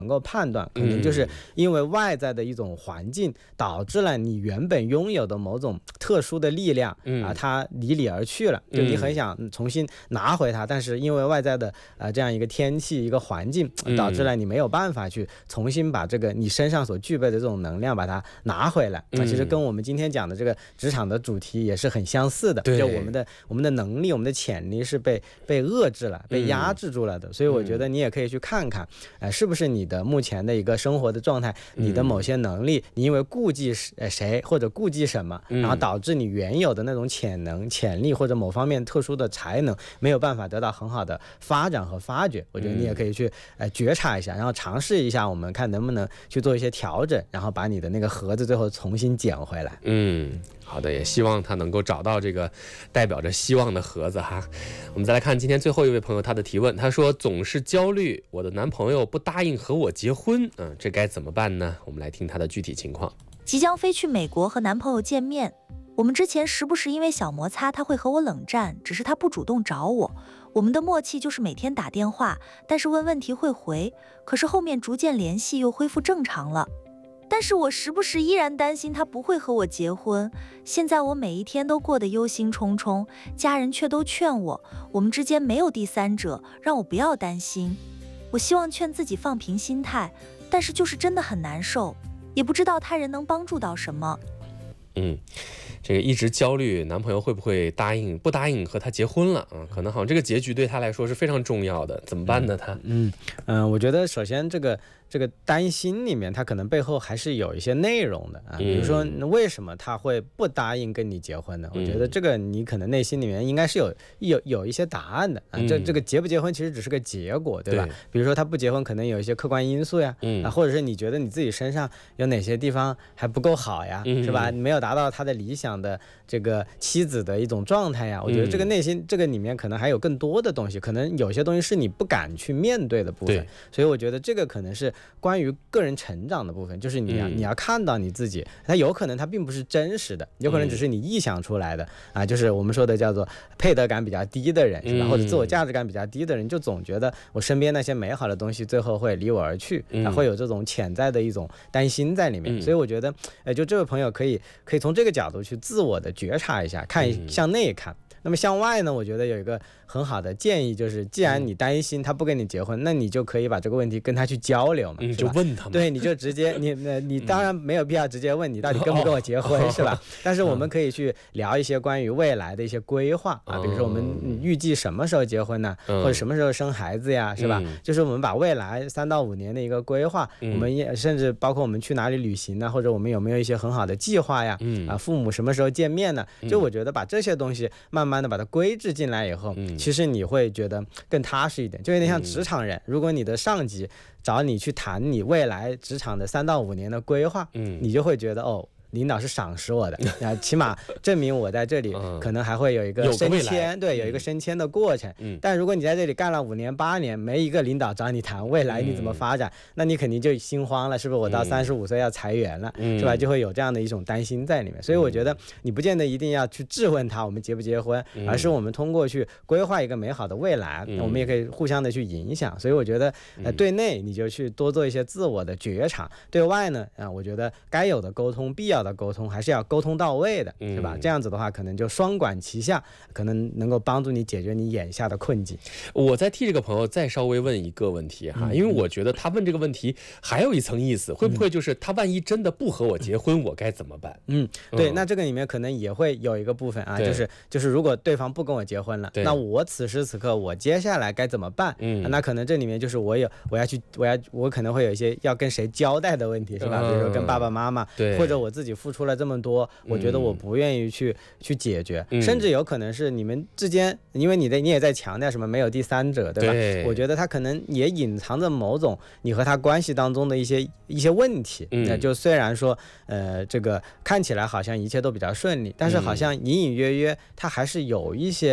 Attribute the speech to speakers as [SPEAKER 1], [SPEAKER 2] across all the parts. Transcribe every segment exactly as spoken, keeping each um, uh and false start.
[SPEAKER 1] 能够判断，可能就是因为外在的一种环境导致了你原本拥有的某种特殊的力量啊，它离你而去了，就你很想重新拿回它，但是因为外在的啊这样一个天气一个环境导致了你没有办法去重新把这个你身上所具备的这种能量把它拿回来。啊，其实跟我们今天讲的这个职场的主题也是很相似的，就我们的我们的能力我们的潜力是被被遏制了被压制住了的，所以我觉得你也可以去看看呃是不是你的目前的一个生活的状态，你的某些能力你因为顾忌谁或者顾忌什么，然后导致你原有的那种潜能潜力或者某方面特殊的才能没有办法得到很好的发展和发掘。我觉得你也可以去呃觉察一下，然后尝试一下，我们看能不能去做一些调整，然后把你的那个盒子最后重新捡回来。
[SPEAKER 2] 嗯，好的，也希望他能够找到这个代表着希望的盒子哈。我们再来看今天最后一位朋友他的提问，他说总是焦虑我的男朋友不答应和我结婚，嗯，这该怎么办呢？我们来听他的具体情况。
[SPEAKER 3] 即将飞去美国和男朋友见面，我们之前时不时因为小摩擦他会和我冷战，只是他不主动找我，我们的默契就是每天打电话，但是问问题会回，可是后面逐渐联系又恢复正常了。但是我时不时依然担心他不会和我结婚，现在我每一天都过得忧心忡忡，家人却都劝我，我们之间没有第三者，让我不要担心。我希望劝自己放平心态，但是就是真的很难受，也不知道他人能帮助到什么。
[SPEAKER 2] 嗯，这个一直焦虑男朋友会不会答应不答应和他结婚了啊？可能好像这个结局对他来说是非常重要的，怎么办呢？他
[SPEAKER 1] 嗯嗯、呃，我觉得首先这个这个担心里面，它可能背后还是有一些内容的啊，比如说为什么他会不答应跟你结婚呢？我觉得这个你可能内心里面应该是有有有一些答案的啊。这这个结不结婚其实只是个结果，对吧？对，比如说他不结婚，可能有一些客观因素呀，啊，或者是你觉得你自己身上有哪些地方还不够好呀，是吧？没有达到他的理想的这个妻子的一种状态呀。我觉得这个内心这个里面可能还有更多的东西，可能有些东西是你不敢去面对的部分。所以我觉得这个可能是关于个人成长的部分，就是你要、嗯、你要看到你自己，它有可能它并不是真实的，有可能只是你臆想出来的、嗯、啊，就是我们说的叫做配得感比较低的人，是吧？或者自我价值感比较低的人，就总觉得我身边那些美好的东西最后会离我而去，啊，会有这种潜在的一种担心在里面。嗯、所以我觉得，呃，就这位朋友可以可以从这个角度去自我的觉察一下，看向内看。那么向外呢，我觉得有一个很好的建议，就是既然你担心他不跟你结婚，那你就可以把这个问题跟他去交流嘛，嗯、
[SPEAKER 2] 就问他嘛，
[SPEAKER 1] 对，你就直接你你当然没有必要直接问你到底跟不跟我结婚、哦、是吧？但是我们可以去聊一些关于未来的一些规划、嗯、啊，比如说我们预计什么时候结婚呢、嗯、或者什么时候生孩子呀，是吧？嗯、就是我们把未来三到五年的一个规划、嗯、我们也甚至包括我们去哪里旅行呢，或者我们有没有一些很好的计划呀、嗯、啊，父母什么时候见面呢？就我觉得把这些东西慢慢的把它规制进来以后、嗯、其实你会觉得更踏实一点，就有点像职场人、嗯、如果你的上级找你去谈你未来职场的三到五年的规划、嗯、你就会觉得哦，领导是赏识我的，啊，起码证明我在这里可能还会有一个升迁，对，有一个升迁的过程。嗯，但如果你在这里干了五年八年，没一个领导找你谈未来你怎么发展，嗯、那你肯定就心慌了，是不是？我到三十五岁要裁员了，嗯、是吧？就会有这样的一种担心在里面。所以我觉得你不见得一定要去质问他我们结不结婚，嗯、而是我们通过去规划一个美好的未来，嗯、我们也可以互相的去影响。所以我觉得，呃，对内你就去多做一些自我的觉察，对外呢，啊，我觉得该有的沟通，必要的沟通还是要沟通到位的，是吧？嗯、这样子的话可能就双管齐下，可能能够帮助你解决你眼下的困境。
[SPEAKER 2] 我再替这个朋友再稍微问一个问题哈，嗯、因为我觉得他问这个问题还有一层意思，嗯、会不会就是他万一真的不和我结婚，嗯、我该怎么办？嗯，
[SPEAKER 1] 对，嗯、那这个里面可能也会有一个部分啊，就是就是如果对方不跟我结婚了，那我此时此刻我接下来该怎么办？嗯，那可能这里面就是我有我要去我要我可能会有一些要跟谁交代的问题，是吧？嗯、比如说跟爸爸妈妈，对，或者我自己付出了这么多，我觉得我不愿意去、嗯、去解决，甚至有可能是你们之间，因为你的你也在强调什么没有第三者，对吧？对，我觉得他可能也隐藏着某种你和他关系当中的一些一些问题。那、嗯、就虽然说，呃，这个看起来好像一切都比较顺利，但是好像隐隐约约他还是有一些。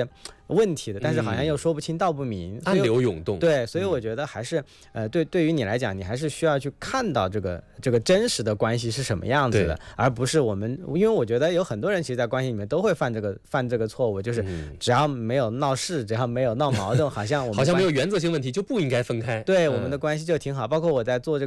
[SPEAKER 1] 问题的，但是好像又说不清道不明，
[SPEAKER 2] 暗流涌动。
[SPEAKER 1] 对，所以我觉得还是呃，对，对于你来讲，你还是需要去看到这个这个真实的关系是什么样子的，而不是我们，因为我觉得有很多人其实，在关系里面都会犯这个犯这个错误，就是只要没有闹事，只要没有闹矛盾，好像我们
[SPEAKER 2] 好像没有原则性问题就不应该分开。
[SPEAKER 1] 对，我们的关系就挺好。包括我在做这个